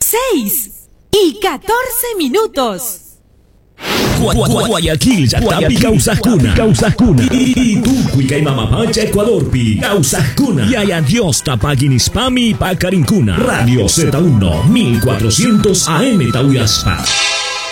6:14. Guayaquil, Yatapi, Causascuna. Y Tucuica y Mamapacha, Ecuador, Pi, Causascuna. Y adiós, Tapaginispami, Pacarincuna. Radio Z1, 1400 AM Tauyaspa.